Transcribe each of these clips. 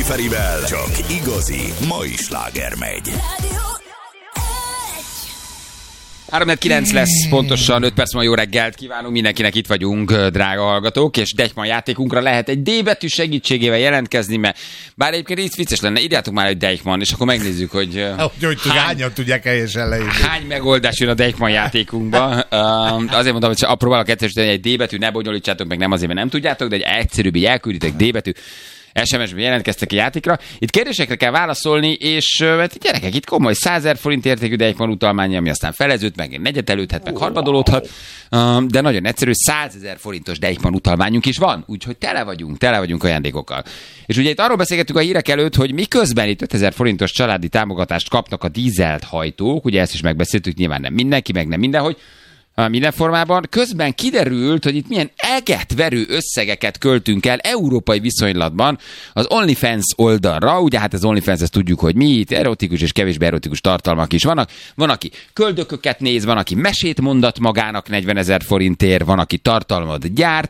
Ferivel csak igazi mai sláger megy. 3-9 lesz, pontosan 5 perc, ma jó reggelt kívánunk mindenkinek, itt vagyunk, drága hallgatók, és Deichmann játékunkra lehet egy D betű segítségével jelentkezni, mert bár egyébként így vicces lenne, írjátok már egy Deichmann, és akkor megnézzük, hogy hányan tudják helyesen leírni. Hány megoldás jön a Deichmann játékunkba. Azért mondtam, hogy próbálok egyszerűen egy D betű, ne bonyolítsátok meg, nem azért, mert nem tudjátok, de egy egyszerűbb, így elkülditek D betű. SMS-ben jelentkeztek a játékra. Itt kérdésekre kell válaszolni, és hát gyerekek, itt komoly 100 000 forint értékű Deichmann utalmány, ami aztán feleződ, meg negyetelődhet, meg harmadolódhat, de nagyon egyszerű, 100 000 forintos Deichmann utalmányunk is van, úgyhogy tele vagyunk ajándékokkal. És ugye itt arról beszélgettünk a hírek előtt, hogy miközben itt 5000 forintos családi támogatást kapnak a dízelt hajtók, ugye ezt is megbeszéltük, nyilván nem mindenki, meg nem mindenhogy, minden formában. Közben kiderült, hogy itt milyen egetverő összegeket költünk el európai viszonylatban az OnlyFans oldalra. Ugye hát az OnlyFans, ezt tudjuk, hogy mi itt erotikus és kevésbé erotikus tartalmak is vannak. Van, aki köldököket néz, van, aki mesét mondat magának 40 000 forintért, van, aki tartalmat gyárt,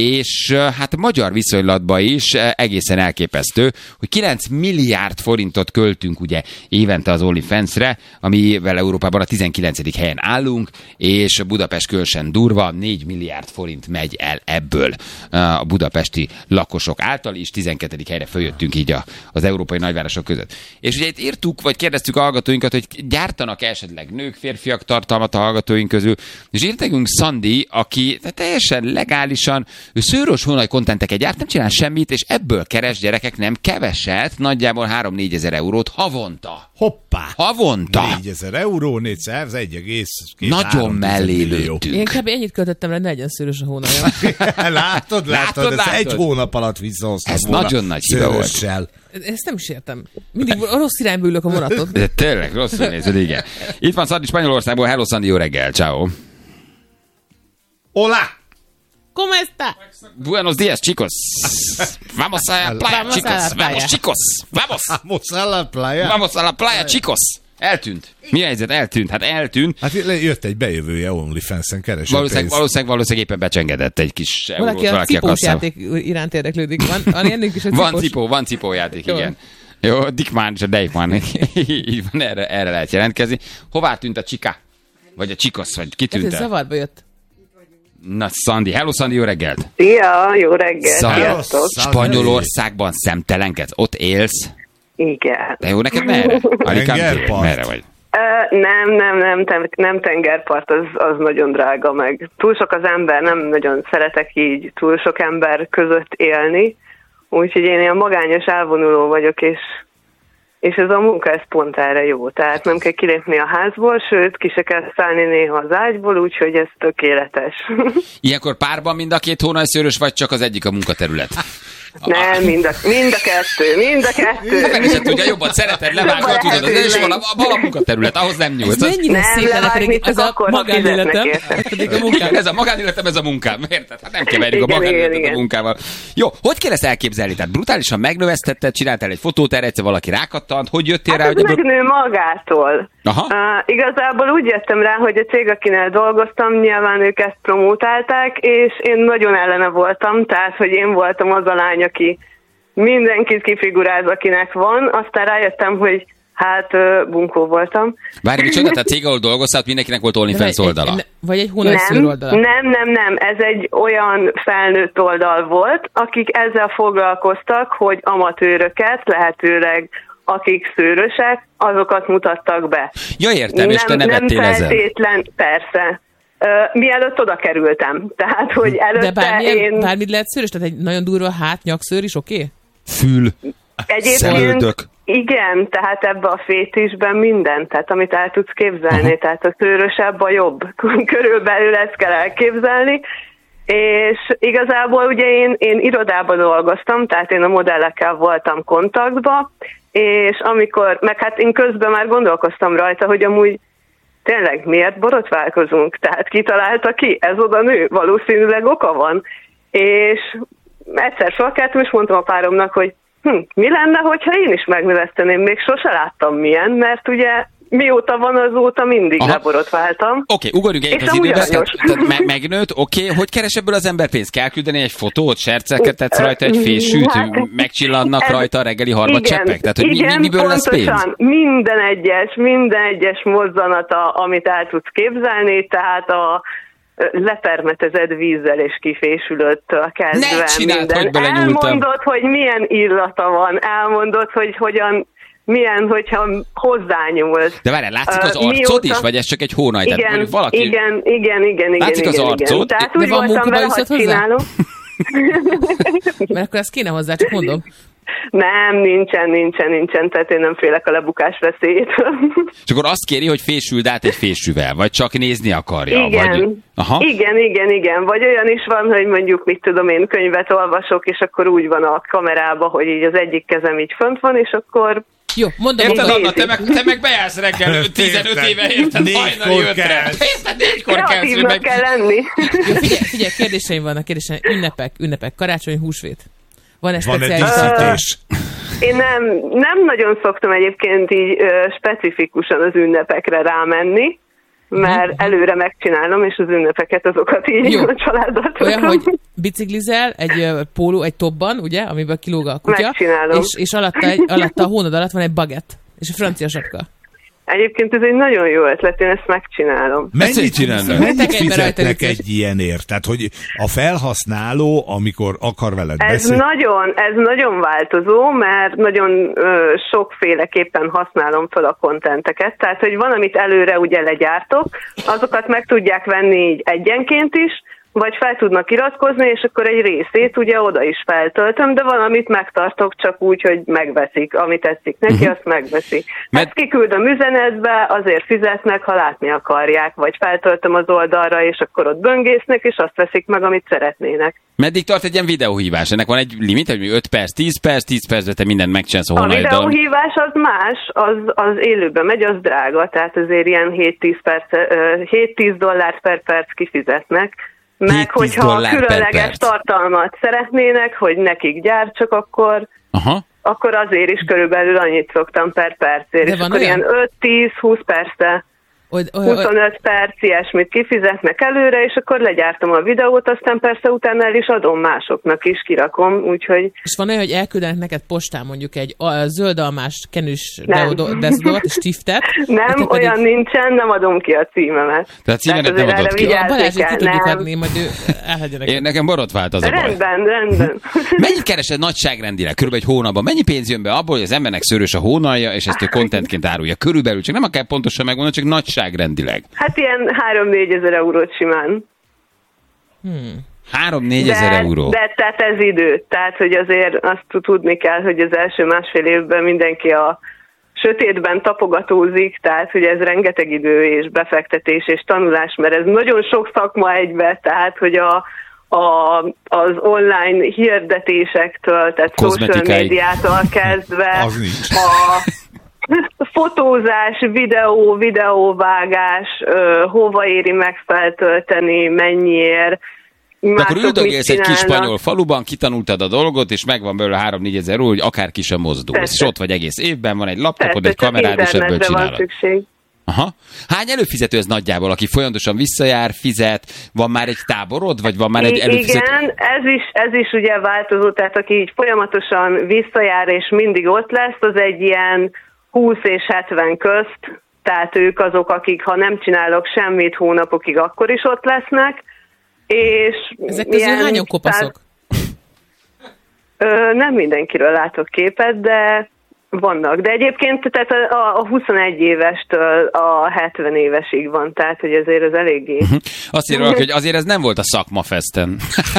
és hát magyar viszonylatban is egészen elképesztő, hogy 9 milliárd forintot költünk ugye évente az OnlyFansre, amivel Európában a 19. helyen állunk, és Budapest különösen durva, 4 milliárd forint megy el ebből a budapesti lakosok által, és 12. helyre följöttünk így az európai nagyvárosok között. És ugye itt írtuk, vagy kérdeztük a hallgatóinkat, hogy gyártanak esetleg nők, férfiak tartalmat a hallgatóink közül, és írt nekünk Szandi, aki teljesen legálisan, ő szőrös honlaj kontenteket gyárt, nem csinál semmit, és ebből keres, gyerekek, nem keveset, nagyjából 3-4 ezer eurót havonta. Hoppá! Havonta! 4 000 euró, 400, 1,2. Nagyon mellé lőttünk. Én kb. Ennyit költöttem le, ne legyen szőrös a hónalja. Látod, ez egy hónap alatt visszahoztam ez volna. Nagyon nagy hiba volt. Ezt nem is értem. Mindig a rossz irányba ülök a vonatot. De tényleg, rosszul nézed, igen. Itt van Szandi Spanyolországból, hello Szandi, jó reggel, ciao. Hola! ¿Cómo está? Buenos días, chicos. Vamos a la playa, Vamos chicos. a la playa. Vamos, chicos. Vamos. Vamos a la playa. Vamos a la playa, chicos. Eltűnt. Mi a helyzet? Eltűnt. Hát eltűnt. Hát jött egy bejövője OnlyFans-en, kereső Valószínűleg éppen becsengedett egy kis valaki a cipós játék iránt érdeklődik. Van cipójáték, igen. Jó, Dickmann és a Deichmann. Így van, erre lehet jelentkezni. Hová tűnt a csika? Vagy a csikosz, vagy ki tűnt el? Ez zavarba jött. Na, Szandi. Hello, Szandi, jó reggelt! Szia, jó reggelt! Sziasztok! Spanyolországban szemtelenkedsz? Ott élsz? Igen. De jó, neked merre? Alicante, merre vagy? Nem tengerpart, az nagyon drága meg. Túl sok az ember, nem nagyon szeretek így túl sok ember között élni, úgyhogy én ilyen magányos elvonuló vagyok, és ez a munka, ez pont erre jó. Tehát nem kell kilépni a házból, sőt, ki se kell szállni néha az ágyból, úgyhogy ez tökéletes. Ilyenkor párban mind a két hónajszőrös, vagy csak az egyik a munkaterület? Nem, mind a kettő. Hát meg is tudja, jobban szereted levágni, tudod, az és vala munkaterület, ahhoz nem nyúlsz. Ez mennyire szép lenne, pedig ez a magánéletem, pedig a munkám. Ez a magánéletem, ez a munkám, érted? Hát nem keverjük a magánéletet a munkával. Jó, hogy kell ezt elképzelni? Tehát brutálisan megnövesztetted, csináltál egy fotót, erre egyszer valaki rákattant, hogy jöttél rá? Hát ez megnő magától. Igazából úgy jöttem rá, hogy a cég, akinél dolgoztam, nyilván ők ezt promótálták, és én nagyon ellene voltam, tehát, hogy én voltam az a lány, aki mindenkit kifiguráz, akinek van, aztán rájöttem, hogy hát bunkó voltam. Várj, micsoda, tehát cég, ahol dolgoztál, mindenkinek volt OnlyFans oldala? Vagy egy hónajszőr oldala? Nem, ez egy olyan felnőtt oldal volt, akik ezzel foglalkoztak, hogy amatőröket, lehetőleg akik szőrösek, azokat mutattak be. Ja, értem, és te nevettél ezen. Nem feltétlen, persze. Mielőtt oda kerültem. Tehát, hogy előtte de bármit lehet szőrös? Tehát egy nagyon durva nyakszőr is oké? Fül. Szemöldök. Igen, tehát ebbe a fétisben minden, tehát amit el tudsz képzelni, tehát a szőrösebb a jobb. Körülbelül ezt kell elképzelni. És igazából ugye én irodában dolgoztam, tehát én a modellekkel voltam kontaktban, és amikor, meg hát én közben már gondolkoztam rajta, hogy amúgy tényleg miért borotválkozunk? Tehát kitalálta ki? Ez oda nő? Valószínűleg oka van. És egyszer felkeltem, és mondtam a páromnak, hogy mi lenne, hogyha én is megnöveszteném? Még sose láttam milyen, mert ugye mióta van, azóta mindig leborotváltam. Oké, ugorjunk egyet az időbe, tehát megnőtt, hogy keres ebből az ember pénzt? Kell küldeni egy fotót, serceket tetsz rajta, egy fésűt, megcsillannak rajta a reggeli harmadcseppek? Tehát, hogy miből lesz pénz? Minden egyes mozzanata, amit el tudsz képzelni, tehát a lepermetezett vízzel és kifésülőttől kezdve. Ne csináld, hogy belenyúltam. Elmondod, hogy milyen illata van, elmondod, hogy milyen, hogyha hozzányúlsz. De várjál, látszik az arcod is, vagy ez csak egy hónaj? Igen. Látszik az arcod? Tehát úgy voltam vele, hogy csinálom. Mert akkor ezt kéne hozzá, csak mondom. Nem, nincsen, tehát én nem félek a lebukás veszélyétől. És akkor azt kéri, hogy fésüld át egy fésűvel, vagy csak nézni akarja? Igen. Igen. Vagy olyan is van, hogy mondjuk, mit tudom én, könyvet olvasok, és akkor úgy van a kamerában, hogy így az egyik kezem így fönt van, és akkor... Jó, mondom. Érted, Anna, te meg bejársz reggel 15 éve, érted? Hajnali 5-re. Érted, 4-kor kreatívnak kell lenni. Jó, figyelj, kérdéseim vannak, ünnepek, karácsony, húsvét. Van egy díszítés? Én nem nagyon szoktam egyébként így specifikusan az ünnepekre rámenni, mert előre megcsinálom, és az ünnepeket azokat így a családdal tudom. Olyan, hogy biciklizel egy póló, egy topban, ugye, amiből kilóg a kutya, megcsinálom. És alatta a hónod alatt van egy bagett, és a francia sapka. Egyébként ez egy nagyon jó ötlet, én ezt megcsinálom. Mennyit fizetnek egy ilyenért? Tehát, hogy a felhasználó, amikor akar veled beszélni? Ez nagyon változó, mert nagyon sokféleképpen használom fel a kontenteket. Tehát, hogy van, amit előre ugye legyártok, azokat meg tudják venni így egyenként is, vagy fel tudnak iratkozni, és akkor egy részét ugye oda is feltöltöm, de valamit megtartok csak úgy, hogy megveszik. Amit tetszik neki, azt megveszi. Ezt kiküldöm üzenetbe, azért fizetnek, ha látni akarják, vagy feltöltöm az oldalra, és akkor ott böngésznek, és azt veszik meg, amit szeretnének. Meddig tart egy ilyen videóhívás? Ennek van egy limit, hogy 5 perc, 10 percre te mindent megcsinálsz a hónaljaddal. A videóhívás az más, az élőben megy, az drága, tehát azért ilyen 7-10 dollárt per perc kifizetnek. Meg hogyha különleges tartalmat szeretnének, hogy nekik gyártsak, akkor azért is körülbelül annyit szoktam per percért. És akkor ilyen 5-10-20 percre, 25 perc ilyesmit kifizetnek előre, és akkor legyártom a videót, aztán persze utána el is adom másoknak is, kirakom, úgyhogy... És van olyan, hogy elküldenek neked postán mondjuk egy zöldalmás kenős deodort és stiftet? Nem, olyan nincsen, nem adom ki a címemet. Tehát címemet nem adod ki. Balázsét ki tudjuk adni, majd ő elhagyja neked. Nekem borotvált az a baj. Rendben. Mennyit keresed nagyságrendileg? Körülbelül egy hónapban. Mennyi pénz jön be abból, hogy az embernek szőrös a hónalja, és ezt ő contentként árulja? Körülbelül, csak nem kell pontosan megmondani, csak nagyságrendileg. Hát ilyen 3-4 ezer eurót simán. 3-4 ezer euró. De tehát ez idő. Tehát, hogy azért azt tudni kell, hogy az első másfél évben mindenki a sötétben tapogatózik, tehát, hogy ez rengeteg idő és befektetés és tanulás, mert ez nagyon sok szakma egybe, tehát, hogy az online hirdetésektől, tehát social médiától kezdve a fotózás, videóvágás, hova éri megfeltölteni, mennyiért. De akkor üldögélsz egy kis spanyol faluban, kitanultad a dolgot, és megvan belőle 3-4 ezer euró, hogy akár ki sem mozdulsz. És ott vagy egész évben, van egy laptopod, egy kamerád, és ebből csinálod. Aha. Hány előfizető ez nagyjából, aki folyamatosan visszajár, fizet? Van már egy táborod, vagy van már egy előfizető? Igen, ez is ugye változó, tehát aki így folyamatosan visszajár, és mindig ott lesz, az egy ilyen 20 és 70 közt, tehát ők azok, akik ha nem csinálok semmit hónapokig, akkor is ott lesznek. És ezek közül hányan kopaszok? Nem mindenkiről látok képet, de vannak. De egyébként tehát a 21 évestől a 70 évesig van, tehát hogy azért ez eléggé... Azt írják, hogy azért ez nem volt a szakmafesten.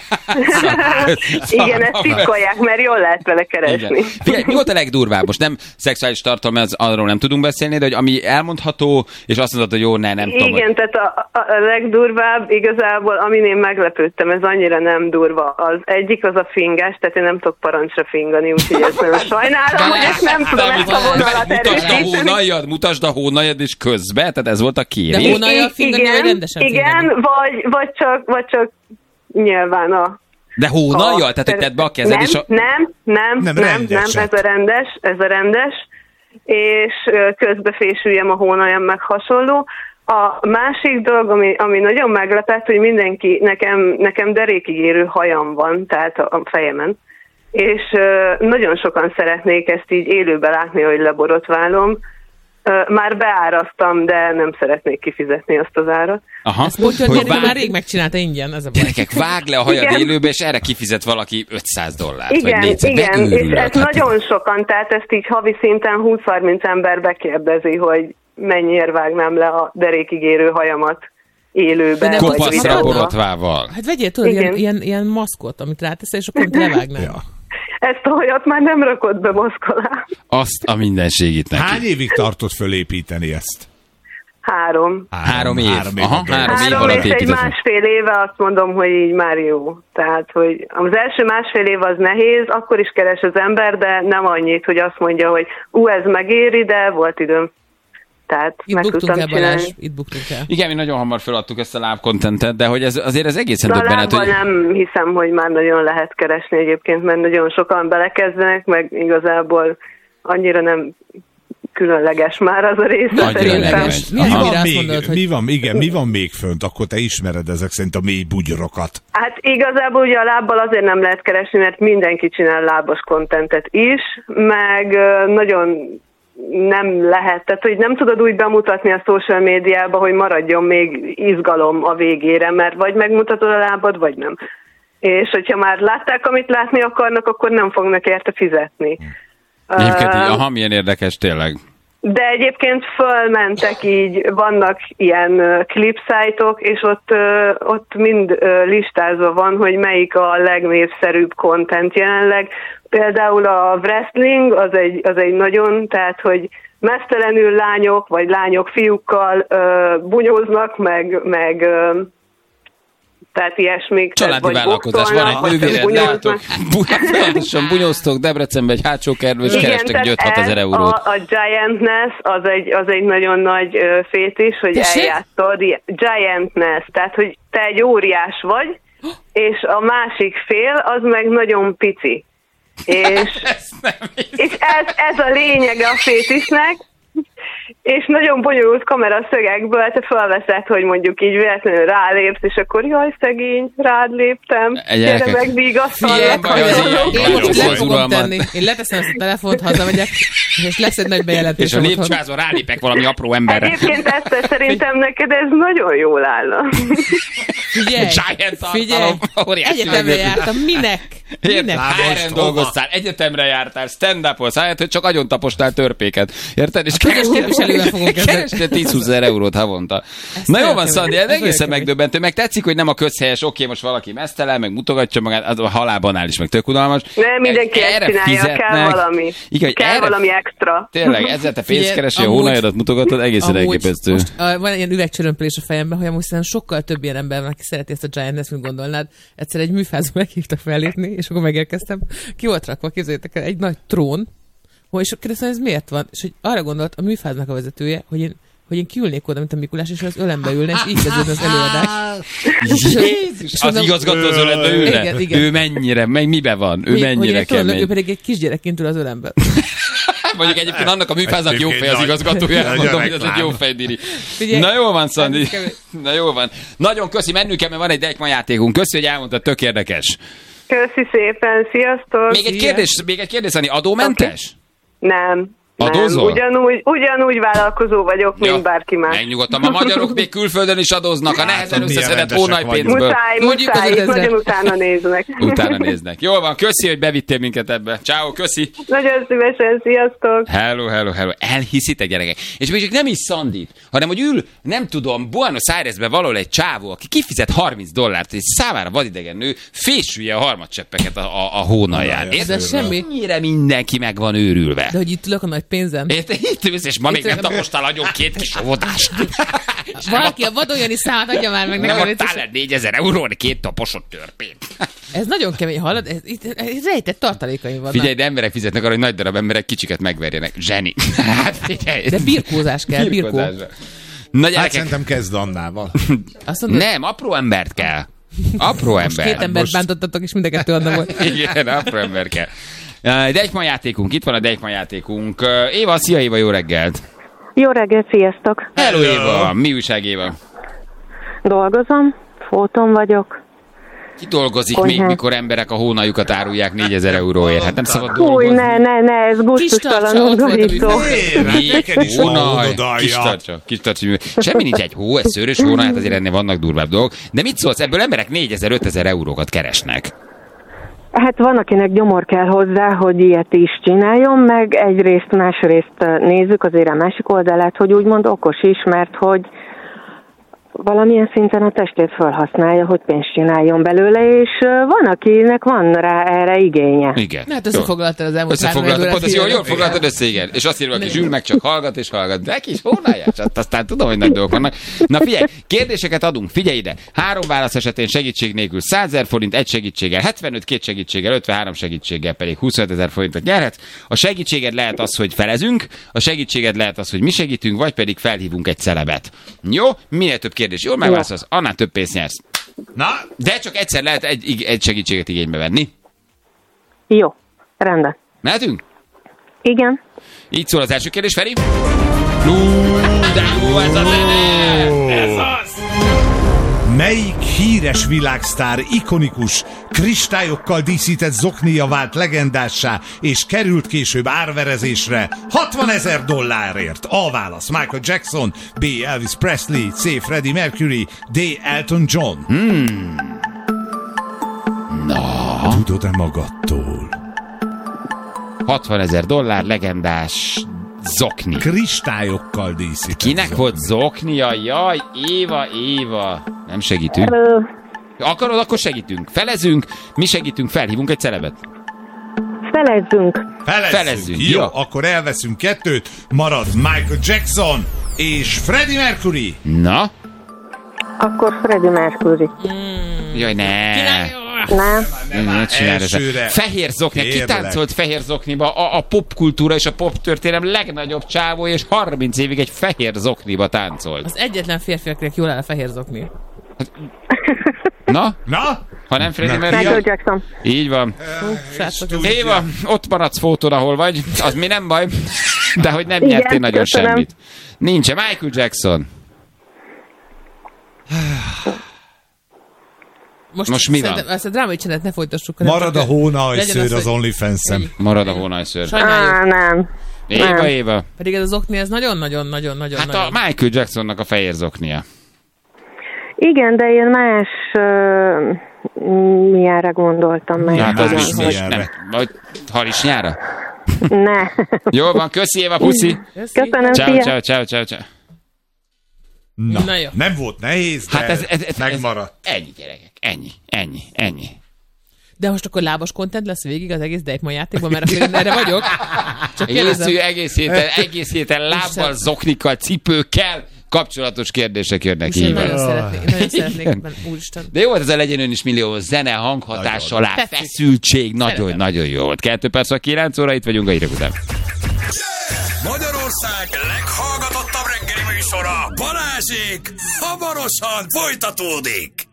Igen, ezt titkolják, mert jól lehet vele keresni. Figyelj, mi volt a legdurvább? Most nem szexuális tartalma, arról nem tudunk beszélni, de hogy ami elmondható, és azt mondod, hogy jó, nem tudom. Igen, tehát a legdurvább igazából, amin én meglepődtem, ez annyira nem durva. Az egyik az a fingás, tehát én nem tudok parancsra fingani, úgyhogy ezt nagyon sajnálom, hogy ezt nem tudom ezt a vonalat erősíteni. Mutasd a hónaljad és közbe, tehát ez volt a kérés. De hónaljad fingani, vagy rendesen fingani? Igen, vagy csak nyilván a... De hónaljal? Tehát tedd be a kezed és a... Nem, ez a rendes. és közbe fésüljem a hónaljam, meg hasonló. A másik dolog, ami nagyon meglepett, hogy nekem derékig érő hajam van, tehát a fejemen, és nagyon sokan szeretnék ezt így élőben látni, hogy leborotválom. Már beáraztam, de nem szeretnék kifizetni azt az árat. Aha. Ezt Potyot már rég megcsinálta ingyen, ez a baj. Gyerekek, vág le a hajad élőbe, és erre kifizet valaki $500. Igen, és ezt nagyon sokan, tehát ezt így havi szinten 20-30 ember bekérdezi, hogy mennyiért vágnám le a derékig érő hajamat élőben. Kopaszra borotvával. Hát vegyél tudod, ilyen maszkot, amit ráteszel, és akkor levágnál. Ja. Ezt a hajat már nem rakott be maszk alá. Azt a mindenség itt neki. Hány évig tartott fölépíteni ezt? 3. 3 év. Aha, 3 év alatt épített. És egy másfél éve azt mondom, hogy így már jó. Tehát, hogy az első másfél év az nehéz, akkor is keres az ember, de nem annyit, hogy azt mondja, hogy ez megéri, de volt időm. Tehát itt buktunk el, Balázs, itt buktunk el. Igen, mi nagyon hamar feladtuk ezt a lábkontentet, de hogy azért ez egészen döbbenet. Hogy... nem hiszem, hogy már nagyon lehet keresni egyébként, mert nagyon sokan belekezdenek, meg igazából annyira nem különleges már az a része szerintem. Mi van még fönt? Akkor te ismered ezek szerint a mély bugyrorokat. Hát igazából ugye a lábbal azért nem lehet keresni, mert mindenki csinál lábas kontentet is, meg nagyon nem lehet, tehát hogy nem tudod úgy bemutatni a social médiába, hogy maradjon még izgalom a végére, mert vagy megmutatod a lábad, vagy nem. És hogyha már látták, amit látni akarnak, akkor nem fognak érte fizetni. Egyébként, milyen érdekes tényleg. De egyébként fölmentek így, vannak ilyen klipszájtok, és ott mind listázva van, hogy melyik a legnépszerűbb content jelenleg. Például a wrestling az egy nagyon, tehát hogy meztelenül lányok, vagy lányok fiúkkal bunyóznak, meg tehát ilyesmik. Családi vállalkozás, van egy nővéred, látok, folyamatosan bunyóztok, Debrecenben egy hátsó kertbe, és kerestek 5-6 ezer eurót. A Giantness az egy nagyon nagy fétis, hogy eljátszod. Giantness, tehát hogy te egy óriás vagy, és a másik fél az meg nagyon pici. És ez a lényege a fétisnek, és nagyon bonyolult kameraszögekből te felveszed, hogy mondjuk így véletlenül rálépsz, és akkor jaj, szegény, rád léptem, gyere meg, vigasztalak. Én most le fogom tenni. Én leteszem ezt a telefont, hazamegyek, és lesz egy nagy bejelentés. És a lépcsőházban rálépek valami apró emberre. Egyébként ezt szerintem neked ez nagyon jól állna. Figyelj, egyetemre jártam, minek? HR-en dolgoztál, egyetemre jártál, stand-upolsz, hogy csak agyon tapostál törpéket. Érted? És kerestél 10-20 ezer eurót havonta. Na jó van, Szandi, ez egészen megdöbbentő. Meg tetszik, hogy nem a közhelyes, most valaki mesztelen, meg mutogatja magát, a halálbanál is, meg tök unalmas. Nem, mindenki ezt csinálja, kell valami. Igen, kell valami extra. Tényleg, ezzel te pénzt keresel, a hónajadat mutogatod, egészen elképesztő. Most van ilyen üvegcsörömpölés a fejemben, hogy amúgy sokkal több ilyen ember van, aki szereti ezt a Giant-ness, mint gondolnád. Egyszer egy műfázba meghívtak fellépni, és akkor megérkeztem. Ki volt rakva, képzeljétek el, egy nagy trón, és kérdeztem, ez miért van? És hogy arra gondolt a műfáznak a vezetője, hogy én kiülnék oda, mint a Mikulás, és az ölembe ülne, és így kezdődne az előadás. Jézus! Az igazgató az ölembe ülne? Igen. Ő mennyire, meg miben van? Ő mennyire kemény? Ő pedig egy kisgyerekként ül az ölembe. Mondjuk egyébként annak a műfáznak jó fej az igazgatója, mondom, hogy ez egy jó fejdiri. Na jó van, Szandi. Na jó van. Nagyon köszi, mennünk kell, mert van egy Deichmann játékunk. Köszi, hogy elmondtad, tök érdekes. Köszi szépen, sziasztok! Még egy kérdés, Szani, adómentes? Nem. Adózol? Ugyanúgy vállalkozó vagyok, mint bárki más. Megnyugodtam, a magyarok még külföldön is adóznak, a nehezen összeszedett hónajpénzből. Muszáj, nagyon utána néznek. Utána néznek. Jól van, köszi, hogy bevittél minket ebbe. Ciao, köszi. Nagyon szívesen, sziasztok. Hello. Elhiszitek, gyerekek. És még csak nem is Szandit, hanem hogy ül, nem tudom, Buenos Airesbe valahol egy csávó, aki kifizet $30, és számára vadidegen nő, fésülje a harmadcseppeket a hónalján. Ez semmi. Mennyire mindenki meg van őrülve. De hogy itt ülök a nagy pénzen. Itt ülsz, és ma még nem tapostál agyon 2 kis óvodás. Valaki a vadonjani számát adja már meg nekem. Nem adtál el 4000 euróra 2 taposott törpét. Ez nagyon kemény, hallod? Itt rejtett tartalékaim vannak. Figyelj, de emberek fizetnek arra, hogy nagy darab emberek kicsiket megverjenek. Zseni. Hát figyelj. De birkózás kell, birkó. Na, hát szerintem kezd Annával. Nem, apró embert kell. Apró Most ember. két embert bántottatok, és mind a kettő Anna volt. Igen, apró ember kell. Deichmann játékunk, itt van a Deichmann játékunk. Éva, szia Éva, jó reggelt! Jó reggelt, sziasztok! Hello Éva, mi újság Éva? Dolgozom, fóton vagyok. Ki dolgozik Konyhán. még, mikor emberek a hónaljukat árulják 4000 euróért? Hát nem szabad Új, dolgozni. ne, ez gusztustalan undorító. Neked is van Hónaj, odalja. kis tartsa. Semmi nincs egy hó, egy szőrös hónaj, hát azért ennél vannak durvább dolgok. De mit szólsz, ebből emberek 4000-5000 eurókat keresnek. Hát van, akinek gyomor kell hozzá, hogy ilyet is csináljon, meg egyrészt, másrészt nézzük azért a másik oldalát, hogy úgymond okos is, mert hogy valamilyen szinten a testét felhasználja, hogy pénzt csináljon belőle, és van, akinek van rá erre igénye. Igen. Hát összefoglaltad az elmúlt Összefoglaltad, pont, jól foglaltad össze, igen. És azt írva, aki zsűl meg csak hallgat és hallgat. De kis hónályás, aztán tudom, hogy nagy dolgok vannak. Na figyelj, kérdéseket adunk, figyelj ide. 3 válasz esetén segítség nélkül 100 000 forint, egy segítséggel, 75 2 segítséggel, 53 segítséggel pedig 25 000 forintot nyerhetsz. A segítséged lehet az, hogy felezünk, a segítséged lehet az, hogy mi segítünk, vagy pedig felhívunk egy celebet. Jó? Minél több kérdés jól megválaszolsz, annál több pénzt nyersz. Na, De csak egyszer lehet egy segítséget igénybe venni. Jó, rendben. Mehetünk? Igen. Így szól az első kérdés, Feri. De jó ez a zene! Ez az! melyik híres világsztár ikonikus, kristályokkal díszített zoknia vált legendássá, és került később árverezésre $60,000? A válasz: Michael Jackson, B. Elvis Presley, C. Freddie Mercury, D. Elton John. Tudod-e magadtól? $60,000 legendás zokni. Kristályokkal díszített Kinek zokni. volt zoknia? Jaj, Éva. Nem segítünk. Akarod, akkor segítünk. Felezünk, mi segítünk, felhívunk egy celebet. Felezzünk. Felezzünk, Jó, jó. akkor elveszünk 2, marad Michael Jackson és Freddie Mercury. Na? Akkor Freddie Mercury. Jaj, ne. Nem. Ne csinálj elsőre. ezzel. Fehér zokni. Ki Kérlek. táncolt fehér zokniba? A popkultúra és a poptörténelem legnagyobb csávó, és 30 évig egy fehér zokniba táncolt. Az egyetlen férfi, akinek jól áll a fehér zokni. Na? Na? Ha nem Freddie Michael Mercury? Jackson. Így van. Srácok, Éva, ott maradsz fóton, ahol vagy. Az mi nem baj. De hogy nem Igen, nyertél nagyon köszönöm. semmit. Nincs. Michael Jackson. Most mi van? szerintem ezt a drámai csenet ne folytassuk. hanem Marad a csak- hónajszőr legyen az hogy- OnlyFans-en. Marad a hónajszőr. Sajnáljuk. Nem. Éva. Pedig ez az okni, ez nagyon-nagyon-nagyon-nagyon. Hát a Michael Jacksonnak a fehér zoknia. Igen, de én más miára gondoltam meg. Hát az más biztos. milyenre? Nem. Vagy harisnyára? Ne. Jól van, köszi Éva, puszi. Köszönöm, Ciao, szia. ciao. Na, Na jó. nem volt nehéz, de Hát ez megmaradt. ennyi gyerekek, ennyi. De most akkor lábas content lesz végig az egész Deichmann játékban, mert akkor én erre vagyok. Csak kérdezem. Egész héten lábbal, zoknikkal, cipőkkel kapcsolatos kérdések jönnek És én így. nagyon szeretnék, Igen. úristen. De jó volt ez a legyen ön is millió zene, hanghatás alá, Tetszik. feszültség, Szeretem. nagyon jó volt. 2 perc a 9 óra, itt vagyunk a hírek után. Magyarország leghallgatottabb reggeli műsora, Balázsék, hamarosan folytatódik.